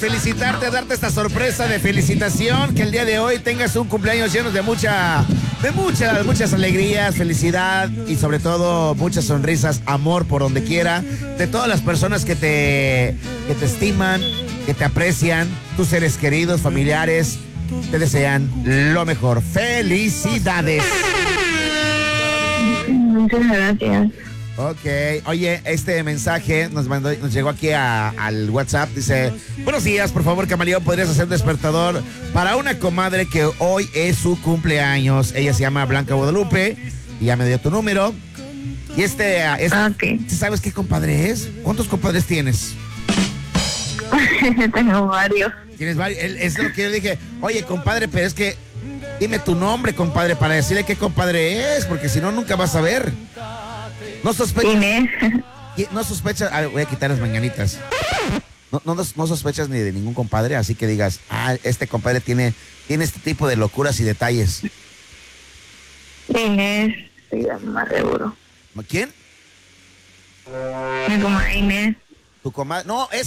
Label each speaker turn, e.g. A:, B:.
A: Felicitarte, darte esta sorpresa de felicitación, que el día de hoy tengas un cumpleaños lleno de muchas alegrías, felicidad y sobre todo muchas sonrisas, amor por donde quiera, de todas las personas que te estiman, que te aprecian, tus seres queridos, familiares, te desean lo mejor. ¡Felicidades!
B: Muchas gracias.
A: Ok, oye, este mensaje nos llegó aquí al WhatsApp, dice: buenos días, por favor, Camaleón, ¿podrías hacer un despertador para una comadre que hoy es su cumpleaños? Ella se llama Blanca Guadalupe y ya me dio tu número. Y
B: Okay.
A: ¿sabes qué compadre es? ¿Cuántos compadres tienes?
B: Tengo varios.
A: Tienes varios. Es lo que yo dije, oye, compadre, pero es que dime tu nombre, compadre, para decirle qué compadre es, porque si no, nunca vas a ver. No sospechas.
B: Inés.
A: No sospechas. Voy a quitar las mañanitas. No sospechas ni de ningún compadre, así que digas, este compadre tiene este tipo de locuras y detalles.
B: Inés. Se llama seguro.
A: ¿Quién?
B: Mi comadre Inés.
A: Tu comadre. No, es